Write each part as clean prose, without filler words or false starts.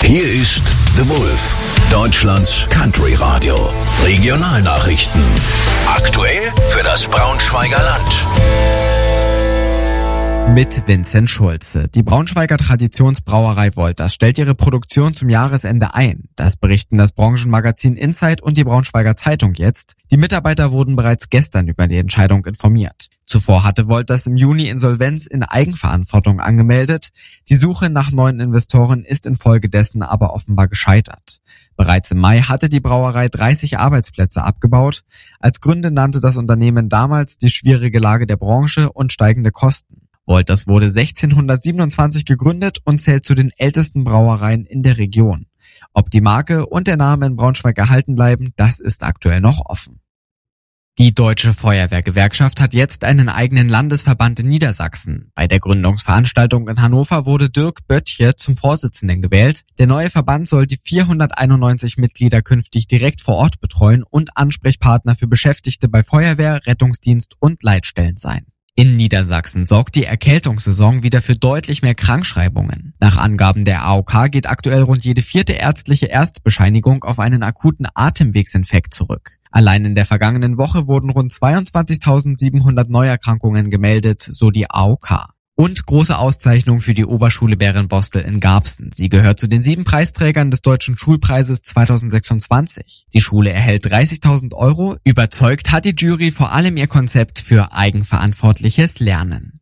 Hier ist The Wolf, Deutschlands Country Radio. Regionalnachrichten. Aktuell für das Braunschweiger Land. Mit Vincent Schulze. Die Braunschweiger Traditionsbrauerei Wolters stellt ihre Produktion zum Jahresende ein. Das berichten das Branchenmagazin Insight und die Braunschweiger Zeitung jetzt. Die Mitarbeiter wurden bereits gestern über die Entscheidung informiert. Zuvor hatte Wolters im Juni Insolvenz in Eigenverantwortung angemeldet. Die Suche nach neuen Investoren ist infolgedessen aber offenbar gescheitert. Bereits im Mai hatte die Brauerei 30 Arbeitsplätze abgebaut. Als Gründe nannte das Unternehmen damals die schwierige Lage der Branche und steigende Kosten. Wolters wurde 1627 gegründet und zählt zu den ältesten Brauereien in der Region. Ob die Marke und der Name in Braunschweig erhalten bleiben, das ist aktuell noch offen. Die Deutsche Feuerwehrgewerkschaft hat jetzt einen eigenen Landesverband in Niedersachsen. Bei der Gründungsveranstaltung in Hannover wurde Dirk Böttche zum Vorsitzenden gewählt. Der neue Verband soll die 491 Mitglieder künftig direkt vor Ort betreuen und Ansprechpartner für Beschäftigte bei Feuerwehr, Rettungsdienst und Leitstellen sein. In Niedersachsen sorgt die Erkältungssaison wieder für deutlich mehr Krankschreibungen. Nach Angaben der AOK geht aktuell rund jede 4. ärztliche Erstbescheinigung auf einen akuten Atemwegsinfekt zurück. Allein in der vergangenen Woche wurden rund 22.700 Neuerkrankungen gemeldet, so die AOK. Und große Auszeichnung für die Oberschule Bärenbostel in Garbsen. Sie gehört zu den 7 Preisträgern des Deutschen Schulpreises 2026. Die Schule erhält 30.000 €. Überzeugt hat die Jury vor allem ihr Konzept für eigenverantwortliches Lernen.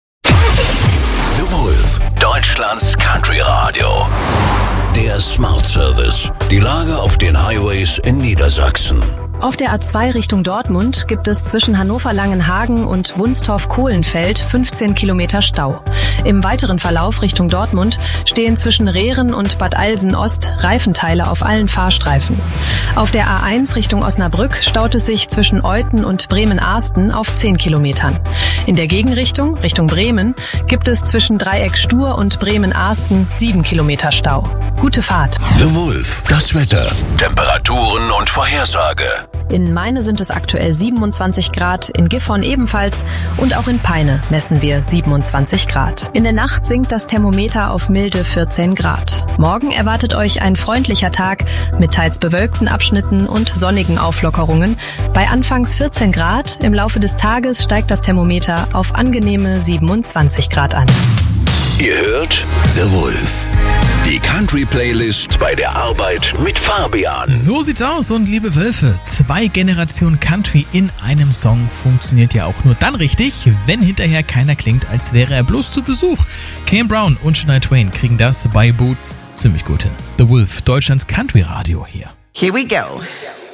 The Wolf, Deutschlands Country Radio. Der Smart Service. Die Lage auf den Highways in Niedersachsen. Auf der A2 Richtung Dortmund gibt es zwischen Hannover-Langenhagen und Wunstorf-Kohlenfeld 15 Kilometer Stau. Im weiteren Verlauf Richtung Dortmund stehen zwischen Rehren und Bad Alsen-Ost Reifenteile auf allen Fahrstreifen. Auf der A1 Richtung Osnabrück staut es sich zwischen Euthen und Bremen-Arsten auf 10 Kilometern. In der Gegenrichtung, Richtung Bremen, gibt es zwischen Dreieck Stur und Bremen-Arsten 7 Kilometer Stau. Gute Fahrt. The Wolf, das Wetter, Temperaturen und Vorhersage. In Meine sind es aktuell 27 Grad, in Gifhorn ebenfalls und auch in Peine messen wir 27 Grad. In der Nacht sinkt das Thermometer auf milde 14 Grad. Morgen erwartet euch ein freundlicher Tag mit teils bewölkten Abschnitten und sonnigen Auflockerungen. Bei anfangs 14 Grad, im Laufe des Tages steigt das Thermometer auf angenehme 27 Grad an. Ihr hört The Wolf. Die Country-Playlist bei der Arbeit mit Fabian. So sieht's aus und liebe Wölfe, 2 Generationen Country in einem Song funktioniert ja auch nur dann richtig, wenn hinterher keiner klingt, als wäre er bloß zu Besuch. Kane Brown und Shania Twain kriegen das bei Boots ziemlich gut hin. The Wolf, Deutschlands Country Radio hier. Here we go.